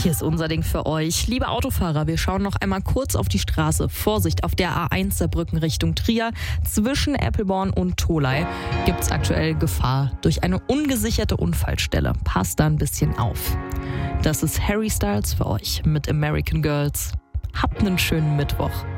Hier ist unser Ding für euch. Liebe Autofahrer, wir schauen noch einmal kurz auf die Straße. Vorsicht, auf der A1 Saarbrücken Richtung Trier. Zwischen Eppelborn und Tholey gibt es aktuell Gefahr durch eine ungesicherte Unfallstelle. Passt da ein bisschen auf. Das ist Harry Styles für euch mit American Girls. Habt einen schönen Mittwoch.